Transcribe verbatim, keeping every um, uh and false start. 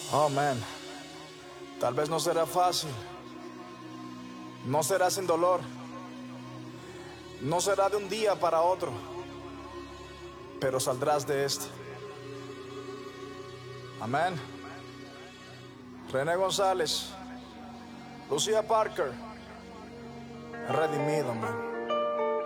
Oh, man. Tal vez no será fácil. No será sin dolor. No será de un día para otro. Pero saldrás de esto. Amén. René González, Lucía Parker. Redimido, man.